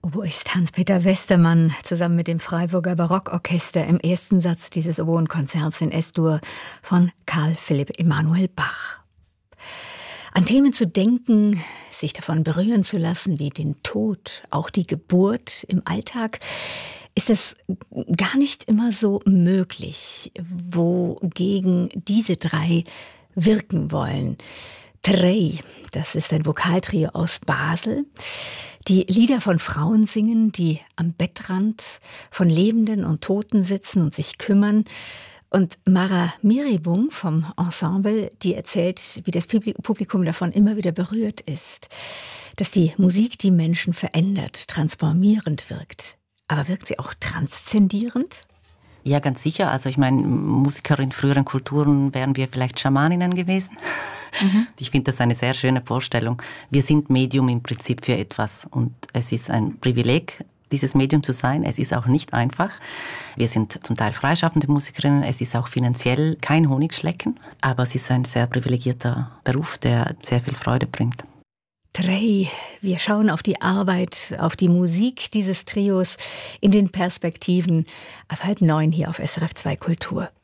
Oboist Hans-Peter Westermann zusammen mit dem Freiburger Barockorchester im ersten Satz dieses Oboenkonzerts in S-Dur von Carl Philipp Emanuel Bach. An Themen zu denken, sich davon berühren zu lassen, wie den Tod, auch die Geburt im Alltag, ist es gar nicht immer so möglich, wogegen diese drei wirken wollen. Trei, das ist ein Vokaltrio aus Basel, die Lieder von Frauen singen, die am Bettrand von Lebenden und Toten sitzen und sich kümmern. Und Mara Miribung vom Ensemble, die erzählt, wie das Publikum davon immer wieder berührt ist. Dass die Musik die Menschen verändert, transformierend wirkt. Aber wirkt sie auch transzendierend? Ja, ganz sicher. Also ich meine, Musiker in früheren Kulturen wären wir vielleicht Schamaninnen gewesen. Ich finde das eine sehr schöne Vorstellung. Wir sind Medium im Prinzip für etwas und es ist ein Privileg, dieses Medium zu sein. Es ist auch nicht einfach. Wir sind zum Teil freischaffende Musikerinnen. Es ist auch finanziell kein Honigschlecken, aber es ist ein sehr privilegierter Beruf, der sehr viel Freude bringt. Trei, wir schauen auf die Arbeit, auf die Musik dieses Trios in den Perspektiven ab 8:30 hier auf SRF 2 Kultur.